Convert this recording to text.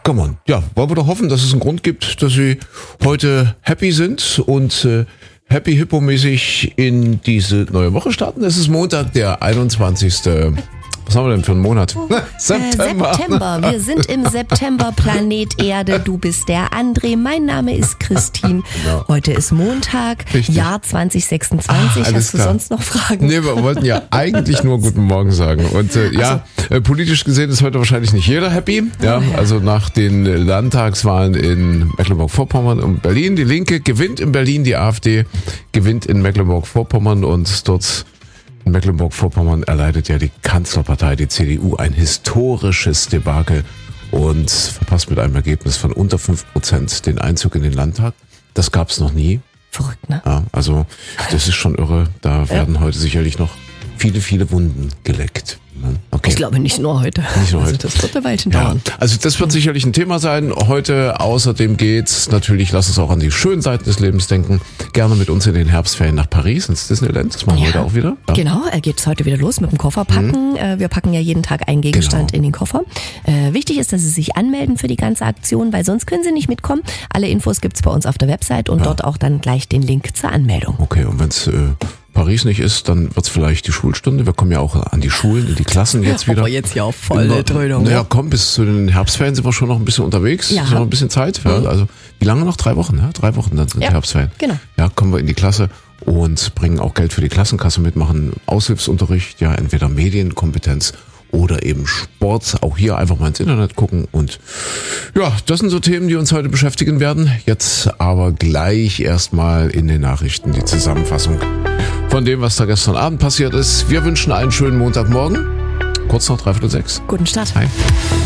come on. Ja, wollen wir doch hoffen, dass es einen Grund gibt, dass Sie heute happy sind und happy hippo-mäßig in diese neue Woche starten. Es ist Montag, der 21. Was haben wir denn für einen Monat? September. Wir sind im September, Planet Erde. Du bist der André. Mein Name ist Christine. Genau. Heute ist Montag, Richtig. Jahr 2026. Hast du sonst noch Fragen? Nee, wir wollten ja eigentlich nur Guten Morgen sagen. Und politisch gesehen ist heute wahrscheinlich nicht jeder happy. Ja, also nach den Landtagswahlen in Mecklenburg-Vorpommern und Berlin. Die Linke gewinnt in Berlin, die AfD gewinnt in Mecklenburg-Vorpommern und dort in Mecklenburg-Vorpommern erleidet ja die Kanzlerpartei, die CDU, ein historisches Debakel und verpasst mit einem Ergebnis von unter 5% den Einzug in den Landtag. Das gab's noch nie. Verrückt, ne? Ja, also das ist schon irre. Da werden heute sicherlich noch viele, viele Wunden geleckt. Okay. Ich glaube nicht nur heute. Nicht nur heute. Das wird ein Weilchen dauern. Also das wird sicherlich ein Thema sein. Heute außerdem geht's natürlich, lass uns auch an die schönen Seiten des Lebens denken, gerne mit uns in den Herbstferien nach Paris, ins Disneyland. Das machen wir heute auch wieder. Ja. Genau, geht's heute wieder los mit dem Kofferpacken. Wir packen ja jeden Tag einen Gegenstand in den Koffer. Wichtig ist, dass Sie sich anmelden für die ganze Aktion, weil sonst können Sie nicht mitkommen. Alle Infos gibt's bei uns auf der Website und dort auch dann gleich den Link zur Anmeldung. Okay, und wenn's Paris nicht ist, dann wird's vielleicht die Schulstunde. Wir kommen ja auch an die Schulen, in die Klassen jetzt wieder. Aber jetzt hier auf volle Dröhnung. Naja, komm, bis zu den Herbstferien sind wir schon noch ein bisschen unterwegs. Ja. Ist noch ein bisschen Zeit. Ja. Also wie lange noch? 3 Wochen, ja? 3 Wochen dann sind die Herbstferien. Genau. Ja, kommen wir in die Klasse und bringen auch Geld für die Klassenkasse mit, machen Aushilfsunterricht, ja, entweder Medienkompetenz oder eben Sport. Auch hier einfach mal ins Internet gucken und ja, das sind so Themen, die uns heute beschäftigen werden. Jetzt aber gleich erstmal in den Nachrichten die Zusammenfassung von dem, was da gestern Abend passiert ist. Wir wünschen einen schönen Montagmorgen. Kurz nach 5:45. Guten Start. Hi.